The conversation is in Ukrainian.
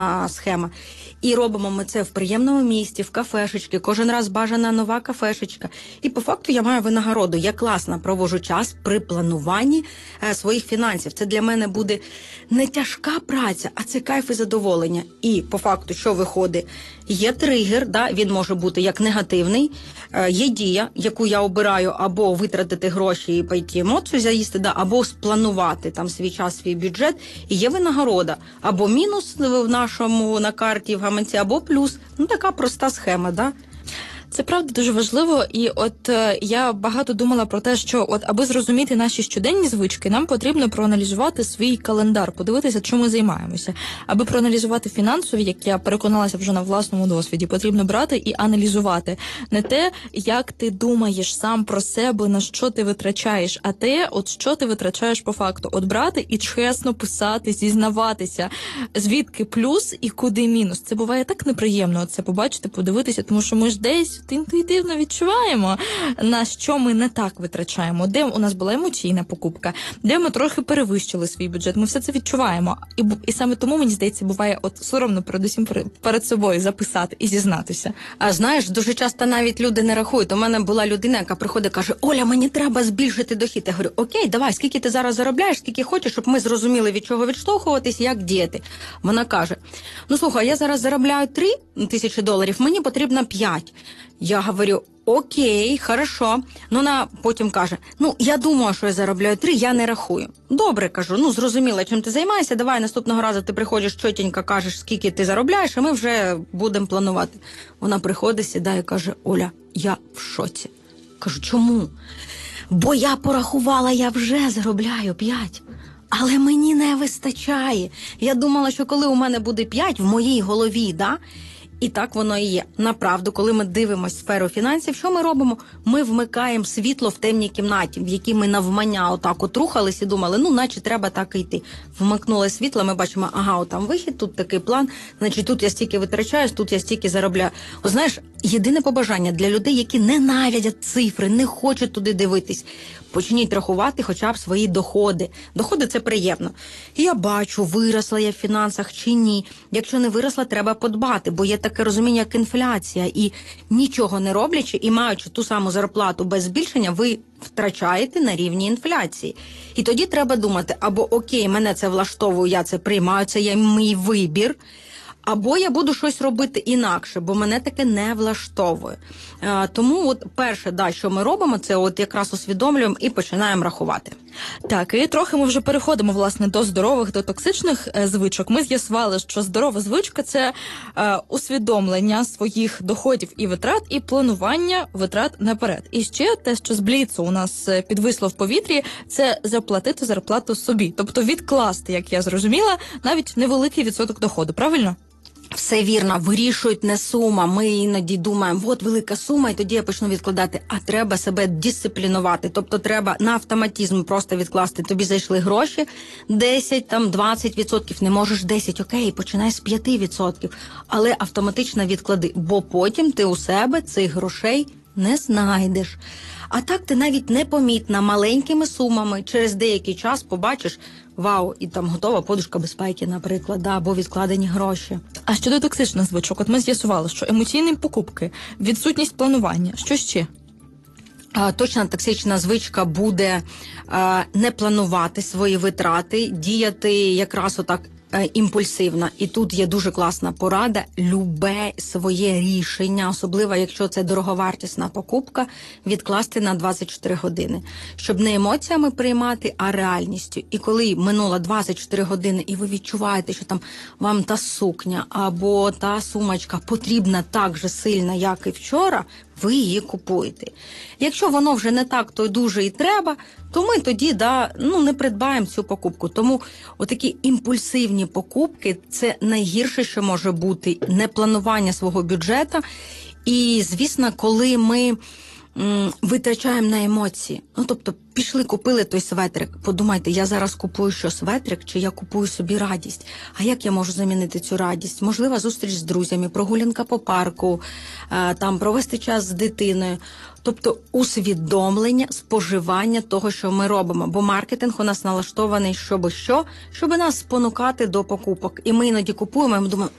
схема. І робимо ми це в приємному місті, в кафешечці, кожен раз бажана нова кафешечка. І по факту я маю винагороду. Я класно проводжу час при плануванні своїх фінансів. Це для мене буде не тяжка праця, а це кайф і задоволення. І по факту, що виходить? Є тригер, да? Він може бути як негативний, є дія, яку я обираю, або витратити гроші і пойти емоцію заїсти, да? Або спланувати там свій час, свій бюджет, і є винагорода. Або мінус в нашому на карті, в гаманці, або плюс. Ну, така проста схема, да? Це правда дуже важливо, і от я багато думала про те, що от аби зрозуміти наші щоденні звички, нам потрібно проаналізувати свій календар, подивитися, чим ми займаємося. Аби проаналізувати фінансові, як я переконалася вже на власному досвіді, потрібно брати і аналізувати не те, як ти думаєш сам про себе, на що ти витрачаєш, а те, от що ти витрачаєш по факту. От брати і чесно писати, зізнаватися, звідки плюс і куди мінус. Це буває так неприємно, це побачити, подивитися, тому що ми ж десь інтуїтивно відчуваємо, на що ми не так витрачаємо, де у нас була емоційна покупка, де ми трохи перевищили свій бюджет. Ми все це відчуваємо. І саме тому, мені здається, буває от соромно передусім перед собою записати і зізнатися. А знаєш, дуже часто навіть люди не рахують. У мене була людина, яка приходить і каже: Оля, мені треба збільшити дохід. Я говорю: окей, давай, скільки ти зараз заробляєш, скільки хочеш, щоб ми зрозуміли, від чого відштовхуватись, як діяти. Вона каже: ну слухай, я зараз заробляю $3000, мені потрібно 5. Я говорю: окей, хорошо. Ну, вона потім каже: ну, я думаю, що я заробляю 3, я не рахую. Добре, кажу, ну, зрозуміла, чим ти займаєшся, давай наступного разу ти приходиш чотенько, кажеш, скільки ти заробляєш, а ми вже будемо планувати. Вона приходить, сідає і каже: Оля, я в шоці. Кажу: чому? Бо я порахувала, я вже заробляю 5. Але мені не вистачає. Я думала, що коли у мене буде 5 в моїй голові, да? І так воно і є. Направду, коли ми дивимося сферу фінансів, що ми робимо? Ми вмикаємо світло в темній кімнаті, в якій ми навмання отак от рухались і думали, ну, наче треба так і йти. Вмикнули світло, ми бачимо: ага, от там вихід, тут такий план, значить, тут я стільки витрачаюсь, тут я стільки заробляю. О, знаєш, єдине побажання для людей, які ненавидять цифри, не хочуть туди дивитись: почніть рахувати хоча б свої доходи. Доходи – це приємно. І я бачу, виросла я в фінансах чи ні. Якщо не виросла, треба подбати, бо є таке розуміння, як інфляція. І нічого не роблячи, і маючи ту саму зарплату без збільшення, ви втрачаєте на рівні інфляції. І тоді треба думати: або окей, мене це влаштовує, я це приймаю, це є мій вибір, або я буду щось робити інакше, бо мене таке не влаштовує. Тому от перше, да, що ми робимо, це от якраз усвідомлюємо і починаємо рахувати. Так, і трохи ми вже переходимо, власне, до здорових, до токсичних звичок. Ми з'ясували, що здорова звичка – це усвідомлення своїх доходів і витрат, і планування витрат наперед. І ще те, що з Бліцу у нас підвисло в повітрі, це заплатити зарплату собі. Тобто відкласти, як я зрозуміла, навіть невеликий відсоток доходу. Правильно? Все вірно, вирішують не сума. Ми іноді думаємо: от велика сума, і тоді я почну відкладати. А треба себе дисциплінувати. Тобто треба на автоматизм просто відкласти. Тобі зайшли гроші 10, там 20%. Не можеш 10, окей, починай з 5%. Але автоматично відклади, бо потім ти у себе цих грошей не знайдеш. А так ти навіть непомітно маленькими сумами через деякий час побачиш: вау, і там готова подушка безпеки, наприклад, да, або відкладені гроші. А щодо токсичних звичок, от ми з'ясували, що емоційні покупки, відсутність планування, що ще? Точна токсична звичка буде не планувати свої витрати, діяти якраз отак імпульсивно. І тут є дуже класна порада: любе своє рішення, особливо якщо це дороговартісна покупка, відкласти на 24 години. Щоб не емоціями приймати, а реальністю. І коли минуло 24 години, і ви відчуваєте, що там вам та сукня або та сумочка потрібна так же сильно, як і вчора, ви її купуєте. Якщо воно вже не так, то дуже і треба, то ми тоді не придбаємо цю покупку. Тому отакі імпульсивні покупки – це найгірше, що може бути, непланування свого бюджету. І, звісно, коли ми витрачаємо на емоції. Ну, тобто, пішли, купили той светрик. Подумайте, я зараз купую що, светрик, чи я купую собі радість? А як я можу замінити цю радість? Можлива зустріч з друзями, прогулянка по парку, там провести час з дитиною. Тобто усвідомлення, споживання того, що ми робимо. Бо маркетинг у нас налаштований, щоб нас спонукати до покупок. І ми іноді купуємо, і ми думаємо,